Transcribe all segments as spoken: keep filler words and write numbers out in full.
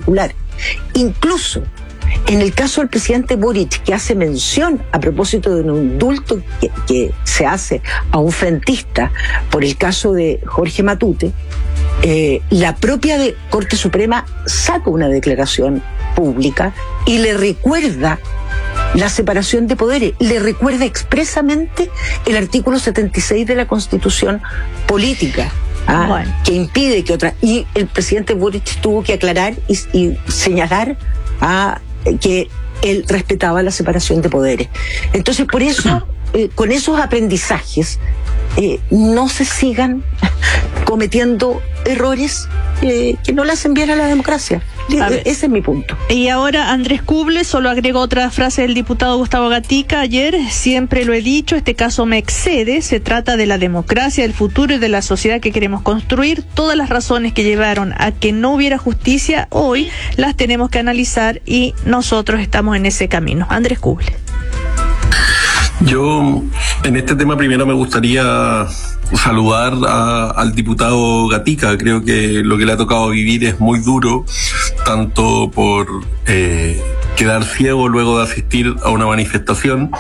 particular. Incluso en el caso del presidente Boric, que hace mención a propósito de un indulto que, que se hace a un frentista por el caso de Jorge Matute, eh, la propia de Corte Suprema saca una declaración pública y le recuerda la separación de poderes, le recuerda expresamente el artículo setenta y seis de la Constitución Política. Ah, bueno. Que impide que otra... Y el presidente Boric tuvo que aclarar y, y señalar a, que él respetaba la separación de poderes. Entonces, por eso, eh, con esos aprendizajes, eh, no se sigan cometiendo errores eh, que no le hacen bien a la democracia. Ese es mi punto. Y ahora Andrés Kuble solo agregó otra frase del diputado Gustavo Gatica ayer: siempre lo he dicho, este caso me excede, se trata de la democracia, del futuro y de la sociedad que queremos construir. Todas las razones que llevaron a que no hubiera justicia hoy las tenemos que analizar y nosotros estamos en ese camino. Andrés Kuble. Yo en este tema primero me gustaría saludar a, al diputado Gatica. Creo que lo que le ha tocado vivir es muy duro, tanto por eh, quedar ciego luego de asistir a una manifestación,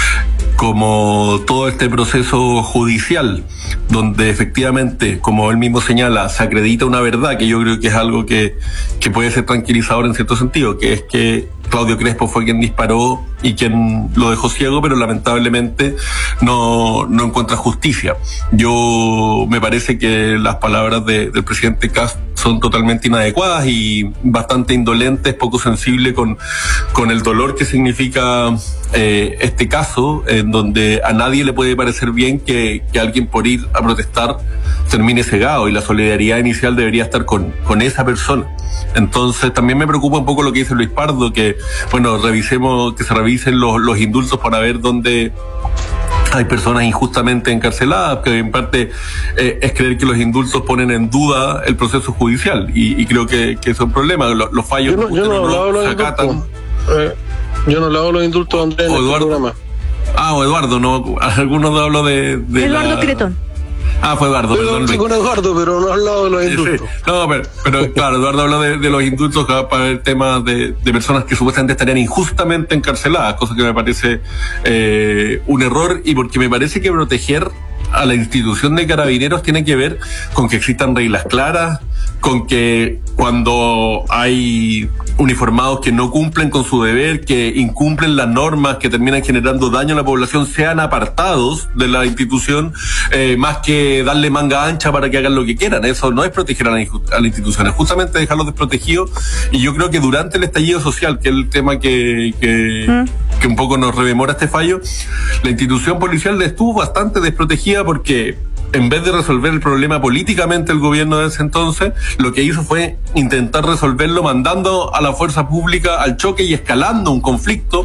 como todo este proceso judicial, donde efectivamente, como él mismo señala, se acredita una verdad, que yo creo que es algo que, que puede ser tranquilizador en cierto sentido, que es que Claudio Crespo fue quien disparó y quien lo dejó ciego, pero lamentablemente no, no encuentra justicia. Yo me parece que las palabras de, del presidente Kast son totalmente inadecuadas y bastante indolentes, poco sensibles con, con el dolor que significa eh, este caso, en donde a nadie le puede parecer bien que, que alguien por ir a protestar termine cegado, y la solidaridad inicial debería estar con, con esa persona. Entonces también me preocupa un poco lo que dice Luis Pardo, que bueno, revisemos, que se revisen los, los indultos para ver dónde hay personas injustamente encarceladas, que en parte eh, es creer que los indultos ponen en duda el proceso judicial, y, y creo que, que es un problema. Los, los fallos yo no, yo no, no, no se acatan. Eh, yo no le hago los indultos, Andrés, en Eduardo, el programa. Ah, o Eduardo, no, algunos hablo de, de Eduardo la... Cretón. Ah, fue Eduardo, Yo perdón. Sí, con Eduardo, pero no he hablado de los indultos. Sí, sí. No, pero, pero claro, Eduardo habló de, de los indultos para el tema de, de personas que supuestamente estarían injustamente encarceladas, cosa que me parece eh, un error, y porque me parece que proteger a la institución de Carabineros tiene que ver con que existan reglas claras, con que cuando hay uniformados que no cumplen con su deber, que incumplen las normas, que terminan generando daño a la población, sean apartados de la institución, eh, más que darle manga ancha para que hagan lo que quieran. Eso no es proteger a la, a la institución, es justamente dejarlos desprotegidos. Y yo creo que durante el estallido social, que es el tema que, que, mm. que un poco nos rememora este fallo, la institución policial estuvo bastante desprotegida, porque en vez de resolver el problema políticamente el gobierno de ese entonces, lo que hizo fue intentar resolverlo mandando a la fuerza pública al choque y escalando un conflicto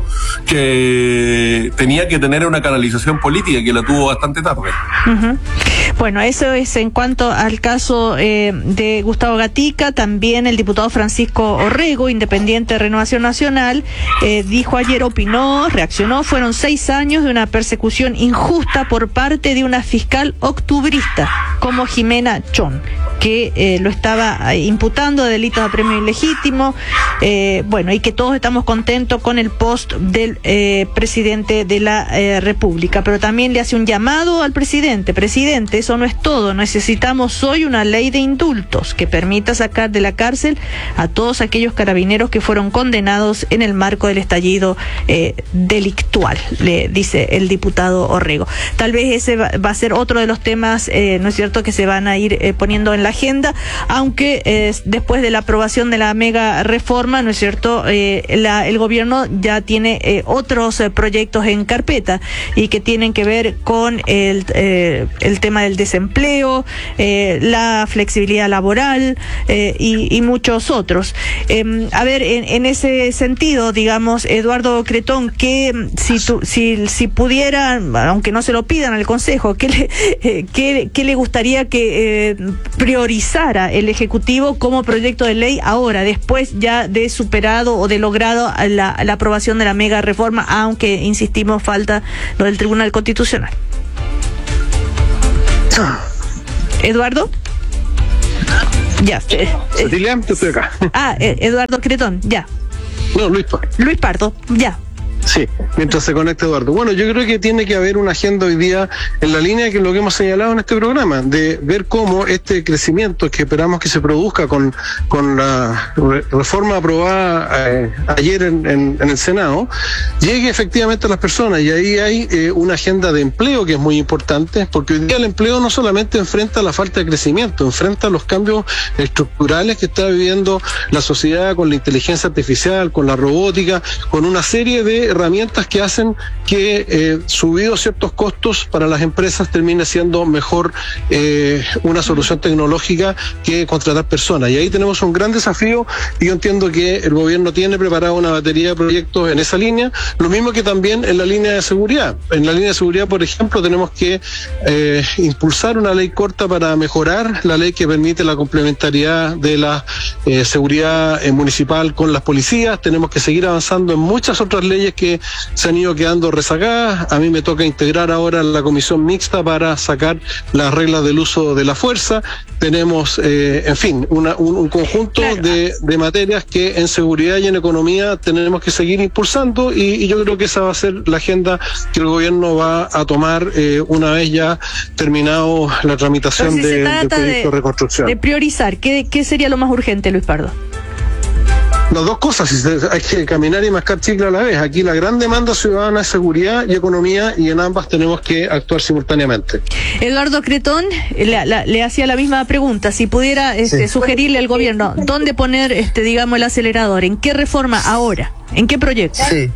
que tenía que tener una canalización política, que la tuvo bastante tarde. Uh-huh. Bueno, eso es en cuanto al caso eh, de Gustavo Gatica. También el diputado Francisco Orrego, independiente de Renovación Nacional, eh, dijo ayer, opinó, reaccionó: fueron seis años de una persecución injusta por parte de una fiscal octubrista como Jimena Chon, que eh, lo estaba imputando de delitos de apremio ilegítimo, eh, bueno, y que todos estamos contentos con el post del eh, presidente de la eh, República, pero también le hace un llamado al presidente: presidente, eso no es todo, necesitamos hoy una ley de indultos que permita sacar de la cárcel a todos aquellos carabineros que fueron condenados en el marco del estallido eh, delictual, le dice el diputado Orrego. Tal vez ese va, va a ser otro de los temas, eh, ¿no es cierto?, que se van a ir eh, poniendo en la agenda, aunque eh, después de la aprobación de la mega reforma, ¿no es cierto?, eh, la, el gobierno ya tiene eh, otros eh, proyectos en carpeta, y que tienen que ver con el, eh, el tema del desempleo, eh, la flexibilidad laboral eh, y, y muchos otros. Eh, a ver, en, en ese sentido, digamos, Eduardo Cretón, que si, tu, si, si pudiera, aunque no se lo pidan al Consejo, ¿qué le, eh, qué, qué le gustaría que eh, priorizara el Ejecutivo como proyecto de ley ahora, después ya de superado o de logrado la, la aprobación de la mega reforma, aunque insistimos, falta lo del Tribunal Constitucional? Eduardo. Ya. Eh, Cecilia, yo estoy acá. Ah, eh, Eduardo Cretón, ya. No, Luis Pardo. Luis Pardo, ya. Sí, mientras se conecta Eduardo. Bueno, yo creo que tiene que haber una agenda hoy día en la línea de lo que hemos señalado en este programa, de ver cómo este crecimiento que esperamos que se produzca con, con la re- reforma aprobada eh, ayer en, en, en el Senado, llegue efectivamente a las personas. Y ahí hay eh, una agenda de empleo que es muy importante, porque hoy día el empleo no solamente enfrenta la falta de crecimiento, enfrenta los cambios estructurales que está viviendo la sociedad con la inteligencia artificial, con la robótica, con una serie de herramientas que hacen que eh, subidos ciertos costos para las empresas termine siendo mejor eh, una solución tecnológica que contratar personas. Y ahí tenemos un gran desafío y yo entiendo que el gobierno tiene preparado una batería de proyectos en esa línea, lo mismo que también en la línea de seguridad. En la línea de seguridad, por ejemplo, tenemos que eh, impulsar una ley corta para mejorar la ley que permite la complementariedad de la eh, seguridad eh, municipal con las policías. Tenemos que seguir avanzando en muchas otras leyes que se han ido quedando rezagadas. A mí me toca integrar ahora la comisión mixta para sacar las reglas del uso de la fuerza. Tenemos, eh, en fin, una, un, un conjunto claro. de, de materias que en seguridad y en economía tenemos que seguir impulsando y, y yo creo que esa va a ser la agenda que el gobierno va a tomar eh, una vez ya terminado la tramitación Entonces, de, se trata del proyecto de, de reconstrucción. De priorizar, ¿qué, qué sería lo más urgente, Luis Pardo? Las dos cosas, hay que caminar y mascar chicle a la vez. Aquí la gran demanda ciudadana es seguridad y economía y en ambas tenemos que actuar simultáneamente. Eduardo Cretón le, la, le hacía la misma pregunta, si pudiera este, sí. sugerirle al gobierno dónde poner, este, digamos, el acelerador, en qué reforma ahora, en qué proyecto. Sí,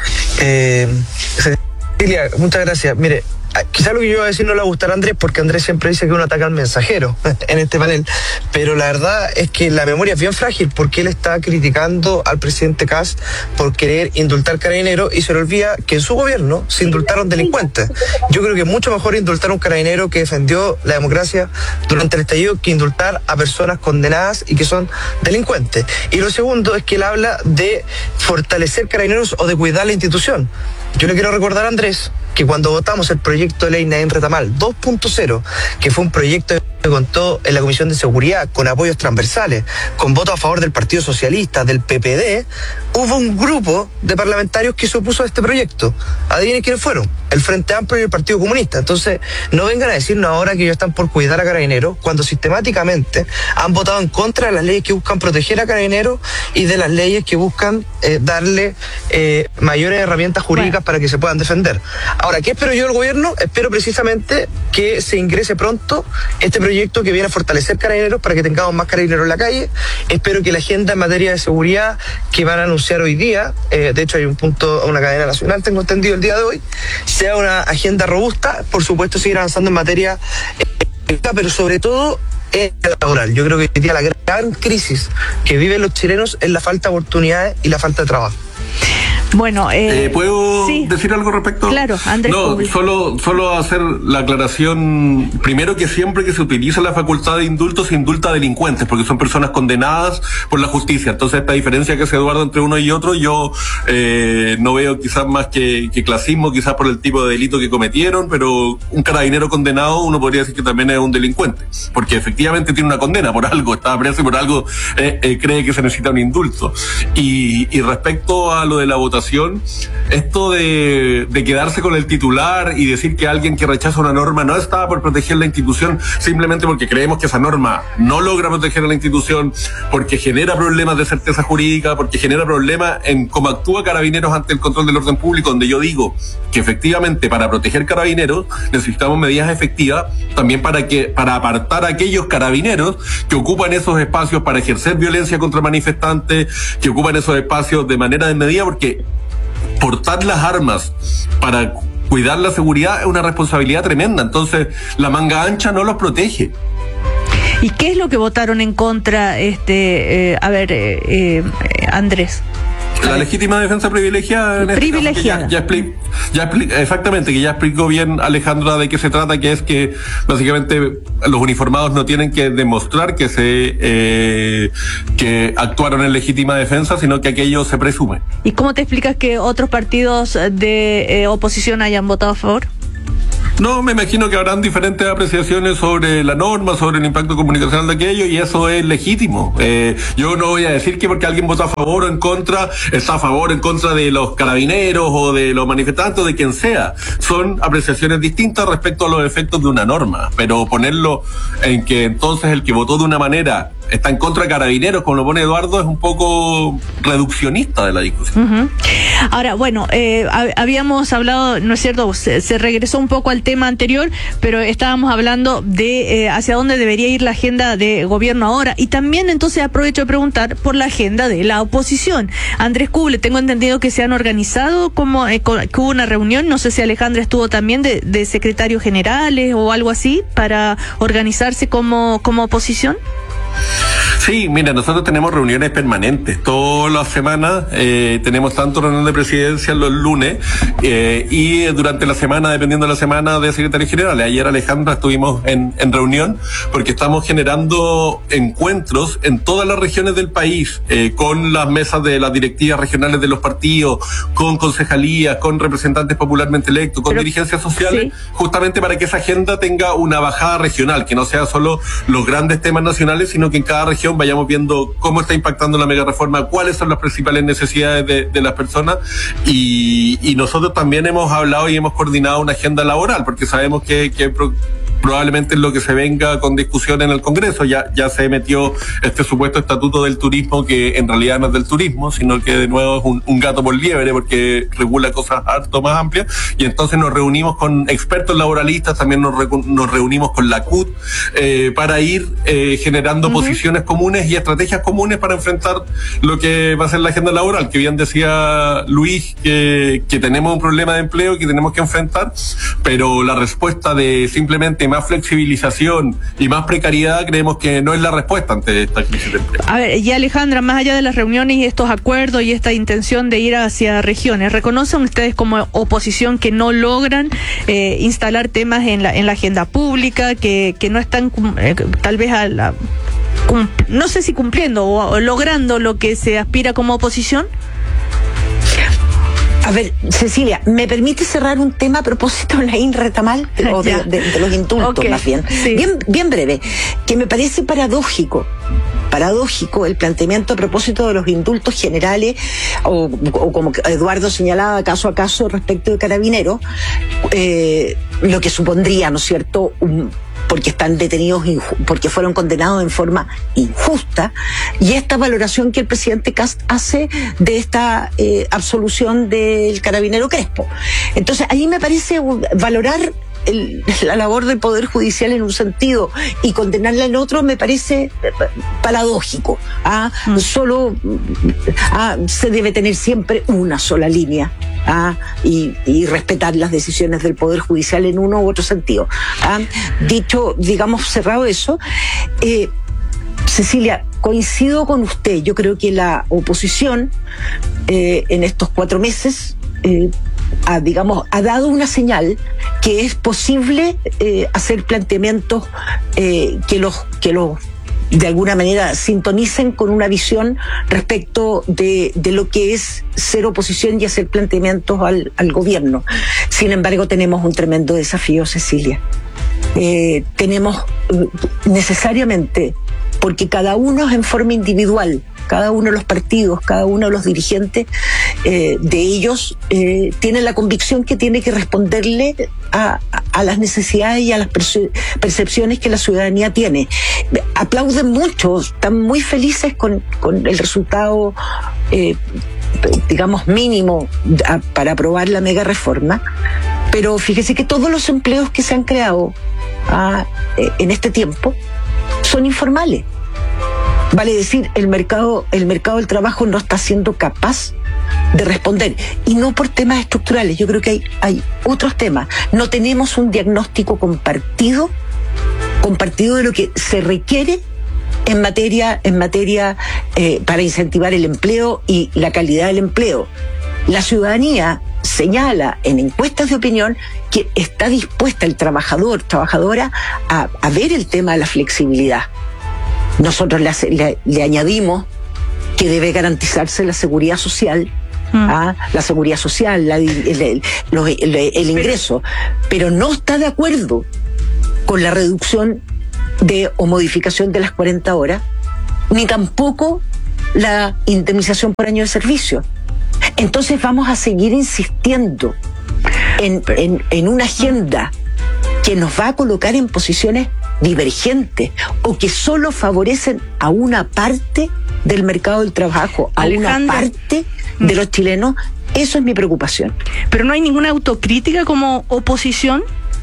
eh, Cecilia, muchas gracias. Mire, quizá lo que yo iba a decir no le va a gustar a Andrés, porque Andrés siempre dice que uno ataca al mensajero en este panel, pero la verdad es que la memoria es bien frágil, porque él está criticando al presidente Kast por querer indultar carabineros y se le olvida que en su gobierno se indultaron delincuentes. Yo creo que es mucho mejor indultar a un carabinero que defendió la democracia durante el estallido que indultar a personas condenadas y que son delincuentes. Y lo segundo es que él habla de fortalecer carabineros o de cuidar la institución. Yo le quiero recordar a Andrés que cuando votamos el proyecto de ley Naim Retamal dos punto cero, que fue un proyecto que contó en la Comisión de Seguridad con apoyos transversales, con votos a favor del Partido Socialista, del P P D, hubo un grupo de parlamentarios que se opuso a este proyecto. Adivinen quiénes fueron: el Frente Amplio y el Partido Comunista. Entonces, no vengan a decirnos ahora que ellos están por cuidar a Carabineros, cuando sistemáticamente han votado en contra de las leyes que buscan proteger a Carabineros y de las leyes que buscan eh, darle eh, mayores herramientas jurídicas bueno. para que se puedan defender. Ahora, ¿qué espero yo del gobierno? Espero precisamente que se ingrese pronto este proyecto que viene a fortalecer Carabineros para que tengamos más carabineros en la calle. Espero que la agenda en materia de seguridad que van a anunciar hoy día, eh, de hecho hay un punto, una cadena nacional, tengo entendido el día de hoy, sea una agenda robusta. Por supuesto, seguir avanzando en materia, eh, pero sobre todo en la laboral. Yo creo que hoy día la gran crisis que viven los chilenos es la falta de oportunidades y la falta de trabajo. Bueno, eh, eh, ¿puedo sí. decir algo respecto? Claro, Andrés. No, solo, solo hacer la aclaración, primero, que siempre que se utiliza la facultad de indulto se indulta a delincuentes, porque son personas condenadas por la justicia. Entonces, esta diferencia que hace Eduardo entre uno y otro, yo eh, no veo quizás más que, que clasismo, quizás por el tipo de delito que cometieron, pero un carabinero condenado uno podría decir que también es un delincuente, porque efectivamente tiene una condena por algo, está preso y por algo eh, eh, cree que se necesita un indulto. Y, y respecto a lo de la votación, esto de, de quedarse con el titular y decir que alguien que rechaza una norma no está por proteger la institución simplemente porque creemos que esa norma no logra proteger a la institución, porque genera problemas de certeza jurídica, porque genera problemas en cómo actúa Carabineros ante el control del orden público, donde yo digo que efectivamente para proteger Carabineros necesitamos medidas efectivas también para que para apartar a aquellos carabineros que ocupan esos espacios para ejercer violencia contra manifestantes, que ocupan esos espacios de manera desmedida, porque portar las armas para cuidar la seguridad es una responsabilidad tremenda. Entonces, la manga ancha no los protege. ¿Y qué es lo que votaron en contra, este, eh, a ver, eh, eh, Andrés? La legítima defensa privilegiada. En este privilegiada. Caso, ya, ya, expli, ya expli, exactamente, que ya explicó bien Alejandra de qué se trata, que es que básicamente los uniformados no tienen que demostrar que se eh, que actuaron en legítima defensa, sino que aquello se presume. ¿Y cómo te explicas que otros partidos de eh, oposición hayan votado a favor? No, me imagino que habrán diferentes apreciaciones sobre la norma, sobre el impacto comunicacional de aquello, y eso es legítimo. Eh, yo no voy a decir que porque alguien vota a favor o en contra, está a favor o en contra de los carabineros o de los manifestantes o de quien sea. Son apreciaciones distintas respecto a los efectos de una norma, pero ponerlo en que entonces el que votó de una manera está en contra de carabineros, como lo pone Eduardo, es un poco reduccionista de la discusión. Uh-huh. Ahora, bueno, eh, habíamos hablado, ¿no es cierto? Se, se regresó un poco al tema anterior, pero estábamos hablando de eh, hacia dónde debería ir la agenda de gobierno ahora, y también entonces aprovecho de preguntar por la agenda de la oposición. Andrés Kuble, tengo entendido que se han organizado, como eh, que hubo una reunión, no sé si Alejandra estuvo también de, de secretarios generales o algo así, para organizarse como, como oposición. Sí, mira, nosotros tenemos reuniones permanentes. Todas las semanas eh, tenemos tanto reunión de presidencia los lunes eh, y durante la semana, dependiendo de la semana, de secretarios generales. Ayer, Alejandra, estuvimos en, en reunión porque estamos generando encuentros en todas las regiones del país eh, con las mesas de las directivas regionales de los partidos, con concejalías, con representantes popularmente electos, con Pero, dirigencias sociales, sí. justamente para que esa agenda tenga una bajada regional, que no sea solo los grandes temas nacionales, sino que en cada región vayamos viendo cómo está impactando la mega reforma, cuáles son las principales necesidades de, de las personas, y, y nosotros también hemos hablado y hemos coordinado una agenda laboral, porque sabemos que, que pro, probablemente es lo que se venga con discusión en el Congreso. Ya, ya se metió este supuesto estatuto del turismo, que en realidad no es del turismo, sino que de nuevo es un, un gato por liebre, porque regula cosas harto más amplias, y entonces nos reunimos con expertos laboralistas, también nos, re, nos reunimos con la C U T eh, para ir eh, generando uh-huh. posiciones comunes y estrategias comunes para enfrentar lo que va a ser la agenda laboral, que bien decía Luis, que, que tenemos un problema de empleo que tenemos que enfrentar, pero la respuesta de simplemente más flexibilización y más precariedad creemos que no es la respuesta ante esta crisis de empleo. A ver, y Alejandra, más allá de las reuniones y estos acuerdos y esta intención de ir hacia regiones, ¿reconocen ustedes como oposición que no logran eh, instalar temas en la en la agenda pública, que, que no están eh, tal vez a la, cum, no sé si cumpliendo o, o logrando lo que se aspira como oposición? A ver, Cecilia, ¿me permite cerrar un tema a propósito de la INRETAMAL o de, de, de los indultos, okay, más bien? Sí. bien? Bien breve, que me parece paradójico, paradójico el planteamiento a propósito de los indultos generales, o, o como Eduardo señalaba, caso a caso respecto de Carabineros, eh, lo que supondría, ¿no es cierto?, un porque están detenidos, porque fueron condenados en forma injusta, y esta valoración que el presidente Kast hace de esta eh, absolución del carabinero Crespo. Entonces, ahí me parece valorar el, la labor del Poder Judicial en un sentido y condenarla en otro me parece paradójico. ¿Ah? Mm. Solo ah, se debe tener siempre una sola línea. Ah, y, y respetar las decisiones del Poder Judicial en uno u otro sentido. Ah, dicho, digamos, cerrado eso, eh, Cecilia, coincido con usted. Yo creo que la oposición eh, en estos cuatro meses eh, ha, digamos, ha dado una señal que es posible eh, hacer planteamientos eh, que los que los de alguna manera sintonicen con una visión respecto de, de lo que es ser oposición y hacer planteamientos al, al gobierno. Sin embargo, tenemos un tremendo desafío, Cecilia. Eh, tenemos eh, necesariamente, porque cada uno es en forma individual, cada uno de los partidos, cada uno de los dirigentes eh, de ellos eh, tiene la convicción que tiene que responderle a, a, a las necesidades y a las perce- percepciones que la ciudadanía tiene. Aplauden mucho, están muy felices con, con el resultado, eh, digamos, mínimo a, para aprobar la mega reforma, pero fíjese que todos los empleos que se han creado ah, eh, en este tiempo son informales. Vale decir, el mercado, el mercado del trabajo no está siendo capaz de responder, y no por temas estructurales. Yo creo que hay, hay otros temas. No tenemos un diagnóstico compartido, compartido de lo que se requiere en materia, en materia eh, para incentivar el empleo y la calidad del empleo. La ciudadanía señala en encuestas de opinión que está dispuesta el trabajador, trabajadora, a, a ver el tema de la flexibilidad. Nosotros le, le, le añadimos que debe garantizarse la seguridad social mm. ¿ah? la seguridad social, la, el, el, los, el, el ingreso, pero no está de acuerdo con la reducción de o modificación de las cuarenta horas, ni tampoco la indemnización por año de servicio. Entonces vamos a seguir insistiendo en, en, en una agenda que nos va a colocar en posiciones divergentes o que solo favorecen a una parte del mercado del trabajo, a Alejandra, una parte de los chilenos. Eso es mi preocupación. ¿Pero no hay ninguna autocrítica como oposición?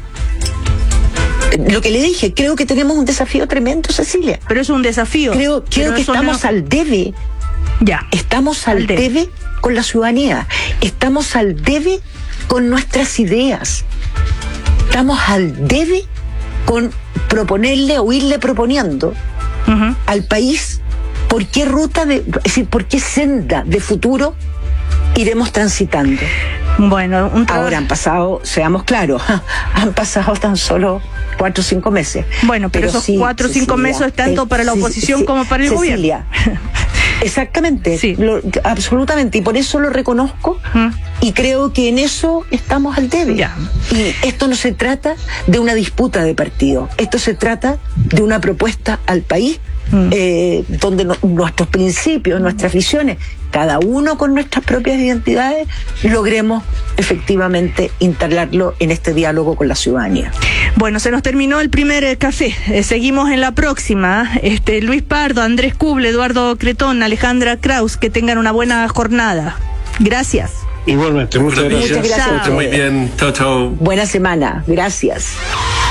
Lo que le dije, creo que tenemos un desafío tremendo, Cecilia. Pero es un desafío. Creo, creo que estamos no... al debe. Ya. Estamos al, al debe. debe con la ciudadanía. Estamos al debe con nuestras ideas. Estamos al debe con proponerle o irle proponiendo uh-huh. al país por qué ruta, de, es decir, por qué senda de futuro iremos transitando. Bueno, un tra- ahora han pasado, seamos claros, han pasado tan solo cuatro o cinco meses. Bueno, pero, pero esos sí, cuatro o cinco Cecilia, meses tanto eh, para la oposición sí, como para el Cecilia, gobierno. Exactamente, sí. lo, absolutamente, y por eso lo reconozco ¿Mm? y creo que en eso estamos al debe. Ya. Y esto no se trata de una disputa de partido, esto se trata de una propuesta al país ¿Mm? eh, donde no, nuestros principios, nuestras visiones, cada uno con nuestras propias identidades, logremos efectivamente instalarlo en este diálogo con la ciudadanía. Bueno, se nos terminó el primer eh, café. Eh, seguimos en la próxima. Este, Luis Pardo, Andrés Kuble, Eduardo Cretón, Alejandra Kraus, que tengan una buena jornada. Gracias. Igualmente, muchas gracias. Muchas gracias. Muy bien. Chao, chao. Buena semana. Gracias.